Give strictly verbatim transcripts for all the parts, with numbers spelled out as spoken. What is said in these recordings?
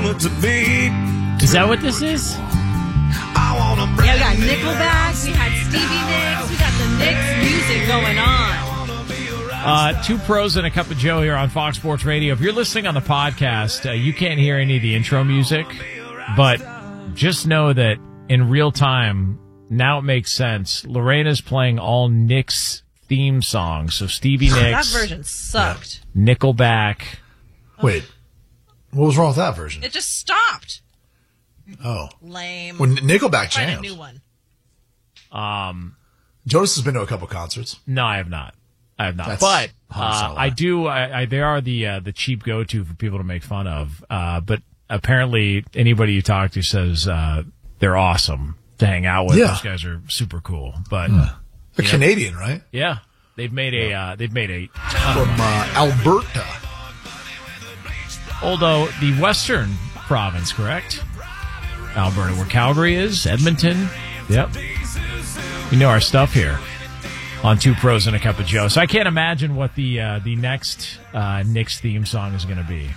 to be. Is that what this is? I wanna bring Yeah, we got Nickelback, we had Stevie Nicks, we got the Nicks music going on. Uh, two pros and a cup of Joe here on Fox Sports Radio. If you're listening on the podcast, uh, you can't hear any of the intro music, but just know that in real time, now it makes sense. Lorena's playing all Knicks theme songs. So Stevie Nicks. That version sucked. Nickelback. Wait, what was wrong with that version? It just stopped. Oh. Lame. Well, Nickelback Find a jams. new one. Um, Jonas has been to a couple concerts. no, I have not. I have not. That's but awesome. uh, I do. I, I, they are the uh, the cheap go to for people to make fun of. Uh, but apparently, anybody you talk to says uh, they're awesome to hang out with. Yeah. Those guys are super cool. But They're Yeah. Canadian, right? yeah, they've made a uh, they've made a ton From of money. uh, Alberta. Although the Western province, correct? Alberta, where Calgary is, Edmonton. Yep. We know our stuff here on Two Pros and a Cup of Joe. So I can't imagine what the uh, the next uh, Knicks theme song is going to be.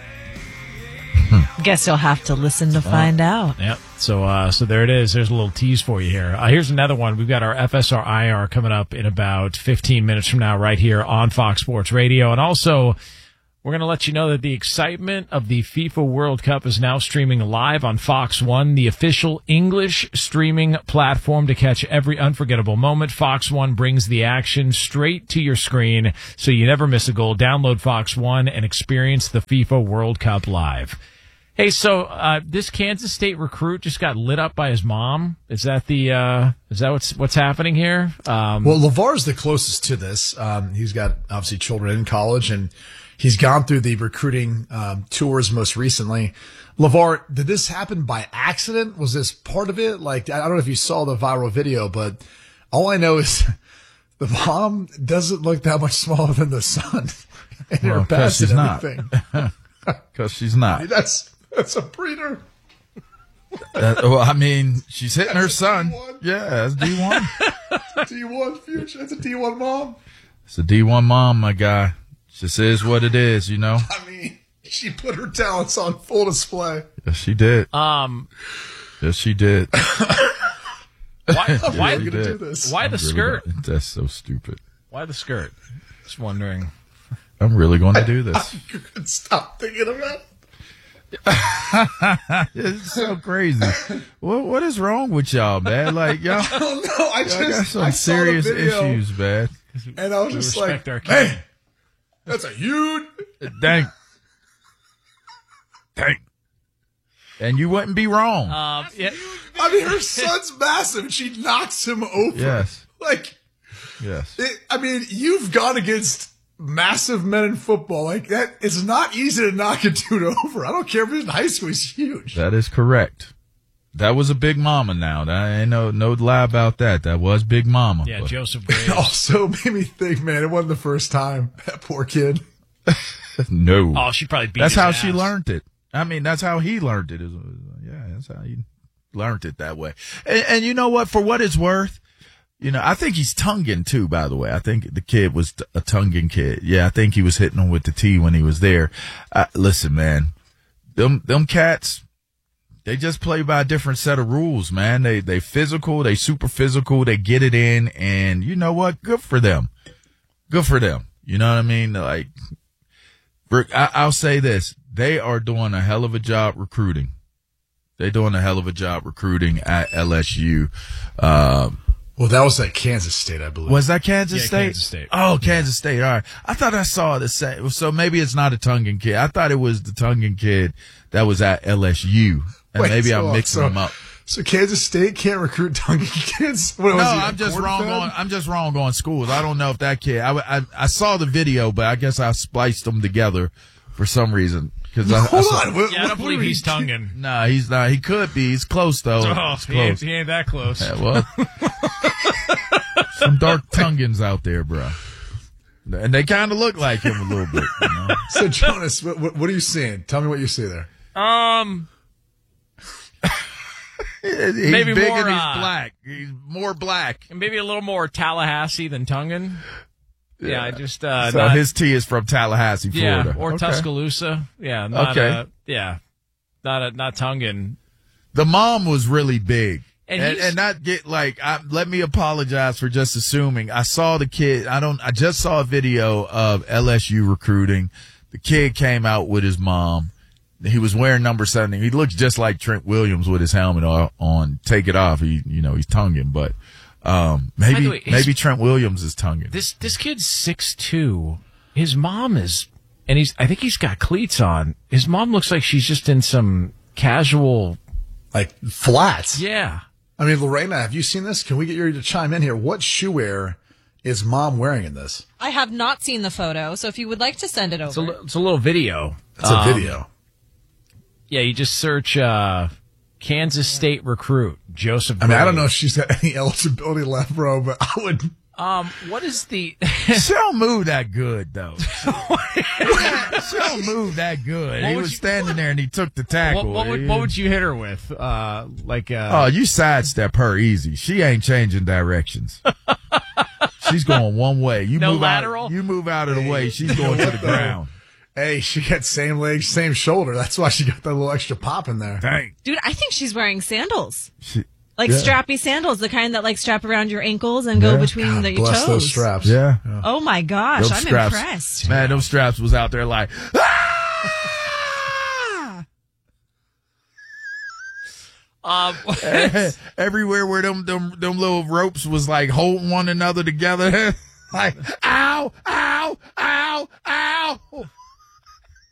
Guess you'll have to listen to find out. Yep. So uh, so there it is. There's a little tease for you here. Uh, here's another one. We've got our F S R I R coming up in about fifteen minutes from now right here on Fox Sports Radio. And also, we're going to let you know that the excitement of the FIFA World Cup is now streaming live on Fox One, the official English streaming platform to catch every unforgettable moment. Fox One brings the action straight to your screen so you never miss a goal. Download Fox One and experience the FIFA World Cup live. Hey, so uh, this Kansas State recruit just got lit up by his mom. Is that the uh, is that what's what's happening here? Um, Well, LeVar's the closest to this. Um, he's got obviously children in college, and he's gone through the recruiting um, tours most recently. LeVar, did this happen by accident? Was this part of it? Like, I don't know if you saw the viral video, but all I know is the mom doesn't look that much smaller than the son in Well, her 'cause past she's and not. everything. Because she's not. That's that's a breeder. That- well, I mean, she's hitting her son. D one. Yeah, that's D one. D one future. That's a D one mom. It's a D one mom, my guy. Just is what it is, you know? I mean, she put her talents on full display. Yes, she did. um, Yes, she did. why why, Yes, We're she gonna did. do this. why the I'm really skirt? gonna- that's so stupid. Why the skirt? Just wondering. I'm really going to do this. You could stop thinking about it. It's so crazy. What What is wrong with y'all, man? Like, y'all, I don't know. I y'all got just some I saw the serious video, issues, man. and I was We just respect like, our "Man, king." that's a huge." Dang. Dang. And you wouldn't be wrong. Um, yeah, I mean, her son's massive. And she knocks him over. Yes. Like, Yes. it, I mean, you've gone against massive men in football. Like that, it's not easy to knock a dude over. I don't care if he's in high school. He's huge. That is correct. That was a big mama now. That ain't no, no lie about that. That was big mama. yeah. But- Joseph Graves. Also made me think, man, it wasn't the first time. That poor kid. No. Oh, she probably beat. That's his how ass. she learned it. I mean, that's how he learned it. It was- Yeah, that's how he learned it that way. And, and you know what? For what it's worth, you know, I think he's Tongan too, by the way. I think the kid was a Tongan kid. Yeah, I think he was hitting him with the T when he was there. Uh, listen, man, them, them cats, they just play by a different set of rules, man. They, they physical, they super physical, they get it in, and you know what? Good for them. Good for them. You know what I mean? Like, Rick, I, I'll say this. They are doing a hell of a job recruiting. They're doing a hell of a job recruiting at L S U. Um, Well, that was at Kansas State, I believe. was that Kansas Yeah, State? Kansas State. Oh, Kansas State. All right. I thought I saw the same. So maybe it's not a Tongan kid. I thought it was the Tongan kid that was at L S U. And Wait, maybe so- I'm mixing so- them up. So Kansas State can't recruit Tongan kids? What, No, was he, a I'm just corn wrong fed? on. I'm just wrong on schools. I don't know if that kid. I, I, I saw the video, but I guess I spliced them together for some reason. Because I, I Hold saw, on. What, Yeah, I don't what believe are we- he's Tongan. No, he's not. He could be. He's close though. Oh, He's he ain't, close. he ain't that close. Yeah, well, some dark Tongans out there, bro. And they kind of look like him a little bit. You know? So, Jonas, what, what, what are you seeing? Tell me what you see there. Um, He's Maybe big more, and he's uh, black. He's more black. maybe a little more Tallahassee than Tongan. Yeah, I just uh, So not, his T is from Tallahassee, Florida. yeah, or Okay. Tuscaloosa. Yeah, not, Okay. uh, yeah. not a, not Tongan. The mom was really big. And And, he's- and not get like, I, let me apologize for just assuming. I saw the kid. I don't, I just saw a video of L S U recruiting. The kid came out with his mom. He was wearing number seventeen. He looks just like Trent Williams with his helmet on. on. Take it off. He, you know, he's Tongan, but, um, maybe, way, his- maybe Trent Williams is Tongan. This this kid's six two. His mom is, and he's. I think he's got cleats on. His mom looks like she's just in some casual. Like flats. Yeah. I mean, Lorena, have you seen this? Can we get you to chime in here? What shoe wear is mom wearing in this? I have not seen the photo, so if you would like to send it It's a, over. li- it's a little video. It's a Um, video. Yeah, you just search uh, Kansas State recruit Joseph. I mean, I Gray. don't know if she's got any eligibility left, bro, but I would. Um, what is the? She don't move that good, though. She don't move that good. What He would was you- standing there and he took the tackle. what, what would what would you hit her with? Uh, like uh, Oh, you sidestep her easy. She ain't changing directions. She's going one way. You No move lateral? Out, you move out of the way. She's going to the ground. Hey, she got same leg, same shoulder. That's why she got that little extra pop in there. Dang. Dude, I think she's wearing sandals. She, Like Yeah. strappy sandals, the kind that like strap around your ankles and go Yeah. between God the your bless toes. those straps. yeah. Oh my gosh, Those I'm straps- impressed. Man, those straps was out there like, ah! um, Everywhere where them, them them little ropes was like holding one another together. Like, ow, ow,